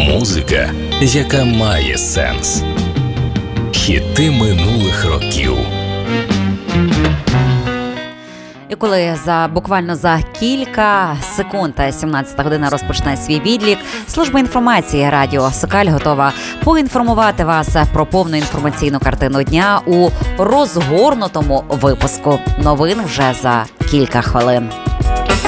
Музика, яка має сенс. Хіти минулих років. І коли буквально за кілька секунд 17 година розпочне свій відлік, служба інформації Радіо Сокаль готова поінформувати вас про повну інформаційну картину дня у розгорнутому випуску новин вже за кілька хвилин.